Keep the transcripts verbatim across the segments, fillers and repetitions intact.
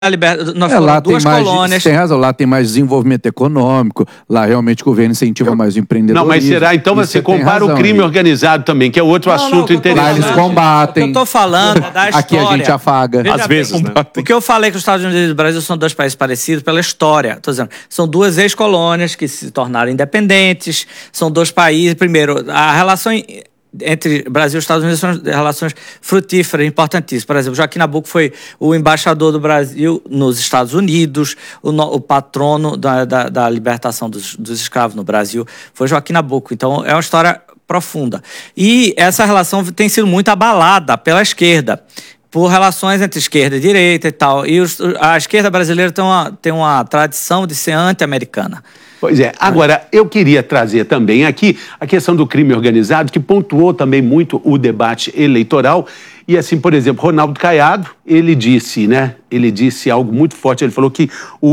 Liber... Nós é, lá duas tem mais, colônias. Tem razão, lá tem mais desenvolvimento econômico, lá realmente o governo incentiva mais o empreendedorismo. Não, mas será, então você, você compara razão, o crime aí. organizado também, que é outro não, assunto não, interessante. Lá eles combatem. O que eu tô falando é da história. Aqui a gente afaga. Veja Às bem, vezes, né? O que eu falei que os Estados Unidos e o Brasil são dois países parecidos pela história. Tô dizendo, são duas ex-colônias que se tornaram independentes, são dois países, primeiro, a relação entre Brasil e Estados Unidos são relações frutíferas, importantíssimas. Por exemplo, Joaquim Nabuco foi o embaixador do Brasil nos Estados Unidos, o, no, o patrono da, da, da libertação dos, dos escravos no Brasil foi Joaquim Nabuco. Então, é uma história profunda. E essa relação tem sido muito abalada pela esquerda, por relações entre esquerda e direita e tal. E os, a esquerda brasileira tem uma, tem uma tradição de ser anti-americana. Pois é. Agora, eu queria trazer também aqui a questão do crime organizado, que pontuou também muito o debate eleitoral. E assim, por exemplo, Ronaldo Caiado, ele disse, né? Ele disse algo muito forte. Ele falou que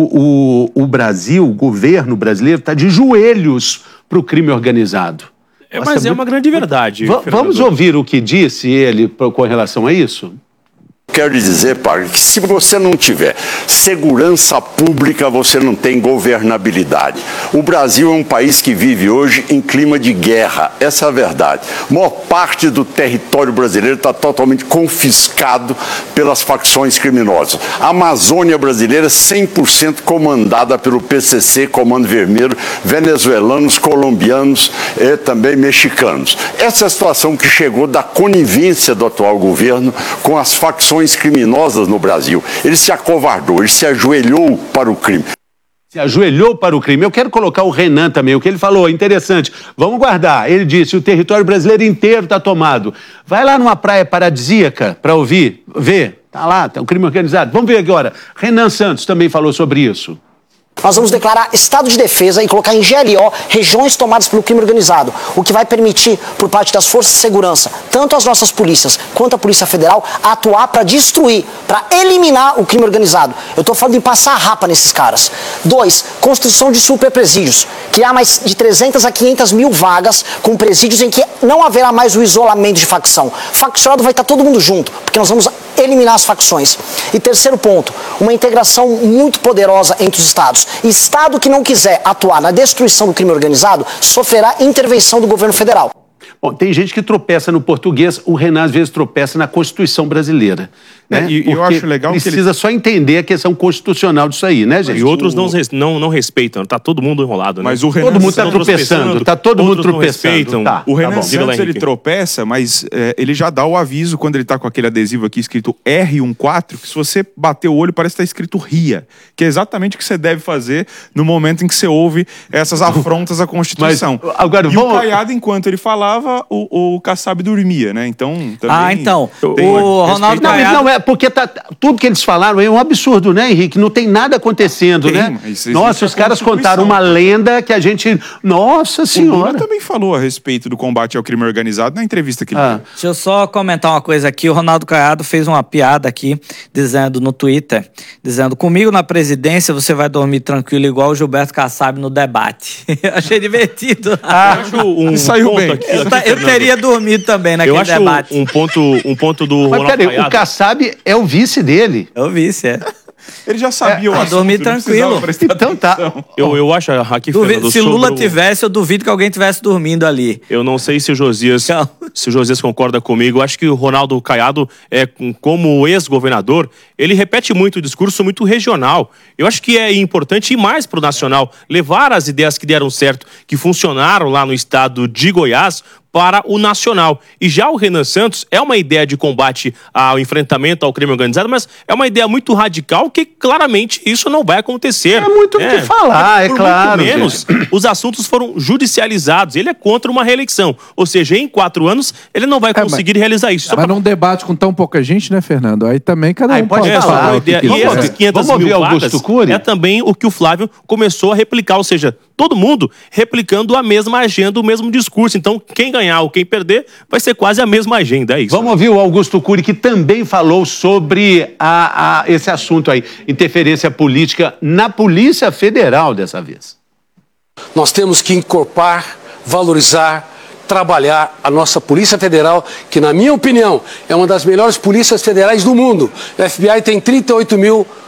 o, o, o Brasil, o governo brasileiro, está de joelhos para o crime organizado. É, mas é uma grande verdade. V vamos ouvir o que disse ele com relação a isso? Quero dizer, Padre, que se você não tiver segurança pública, você não tem governabilidade. O Brasil é um país que vive hoje em clima de guerra, essa é a verdade. A maior parte do território brasileiro está totalmente confiscado pelas facções criminosas. A Amazônia brasileira cem por cento comandada pelo P C C, Comando Vermelho, venezuelanos, colombianos e também mexicanos. Essa é a situação que chegou da conivência do atual governo com as facções criminosas no Brasil. Ele se acovardou, ele se ajoelhou para o crime. Se ajoelhou para o crime. Eu quero colocar o Renan também, o que ele falou, interessante. Vamos guardar. Ele disse, o território brasileiro inteiro está tomado. Vai lá numa praia paradisíaca para ouvir, ver. Tá lá, tá um crime organizado. Vamos ver agora. Renan Santos também falou sobre isso. Nós vamos declarar estado de defesa e colocar em G L O regiões tomadas pelo crime organizado, o que vai permitir, por parte das forças de segurança, tanto as nossas polícias quanto a Polícia Federal, atuar para destruir, para eliminar o crime organizado. Eu estou falando em passar a rapa nesses caras. Dois, construção de superpresídios, criar mais de trezentas a quinhentas mil vagas com presídios em que não haverá mais o isolamento de facção. Faccionado vai estar todo mundo junto, porque nós vamos eliminar as facções. E terceiro ponto, uma integração muito poderosa entre os estados. Estado que não quiser atuar na destruição do crime organizado sofrerá intervenção do governo federal. Bom, tem gente que tropeça no português, o Renan às vezes tropeça na Constituição brasileira. Né? É, e eu acho legal precisa que ele... só entender a questão constitucional disso aí, né, gente? E outros não, não, não respeitam, tá todo mundo enrolado, né? Mas o Renan todo mundo tá tropeçando, tá todo mundo tropeçando. Tá, o Renan tá Santos, ele tropeça, mas é, ele já dá o aviso quando ele tá com aquele adesivo aqui escrito R quatorze, que se você bater o olho parece que tá escrito RIA, que é exatamente o que você deve fazer no momento em que você ouve essas afrontas à Constituição. Mas, agora, e vamos... o Caiado, enquanto ele falava, o, o Kassab dormia, né? Então, também... Ah, então, tem, o Ronaldo não, Caiado... Não, é porque tá... Tudo que eles falaram é um absurdo, né, Henrique? Não tem nada acontecendo, tem, né? Nossa, Nossa, os caras contaram uma lenda que a gente... Nossa Senhora! O Lula também falou a respeito do combate ao crime organizado na entrevista que ele ah. deu. Deixa eu só comentar uma coisa aqui. O Ronaldo Caiado fez uma piada aqui, dizendo no Twitter, dizendo, comigo na presidência você vai dormir tranquilo igual o Gilberto Kassab no debate. Achei divertido. Ah, eu acho um saiu bem. Aqui, eu, aqui, eu teria dormido também naquele eu acho debate. Um ponto, um ponto do Mas Ronaldo peraí, Caiado. o Kassab é o vice dele. Eu vi, é. Ele já sabia É, o assunto, dormir não tranquilo. precisava Então tá. atenção. Eu, eu acho aqui, Duvido, Fernando, se Lula sobre o- tivesse, eu duvido que alguém tivesse dormindo ali. Eu não sei se o Josias, Não. se o Josias concorda comigo. Eu acho que o Ronaldo Caiado, é, como ex-governador, ele repete muito o discurso muito regional. Eu acho que é importante ir mais para o nacional, levar as ideias que deram certo, que funcionaram lá no estado de Goiás, para o nacional. E já o Renan Santos é uma ideia de combate ao enfrentamento ao crime organizado, mas é uma ideia muito radical que claramente isso não vai acontecer. É muito o que falar, é Por claro, muito menos, os assuntos foram judicializados. Ele é contra uma reeleição. Ou seja, em quatro anos, ele não vai conseguir mas, realizar isso. Só Mas pra... num debate com tão pouca gente, né, Fernando? Aí também cada um Aí pode pode, É, só falar. uma o que ideia. quiser. E essas quinhentas Vamos mil ouvir Augusto vagas Cury? é também o que o Flávio começou a replicar. Ou seja, todo mundo replicando a mesma agenda, o mesmo discurso. Então, quem ganhar ou quem perder, vai ser quase a mesma agenda, é isso. Vamos ouvir o Augusto Cury, que também falou sobre a, a, esse assunto aí, interferência política na Polícia Federal dessa vez. Nós temos que incorporar, valorizar, trabalhar a nossa Polícia Federal, que, na minha opinião, é uma das melhores polícias federais do mundo. O F B I tem trinta e oito mil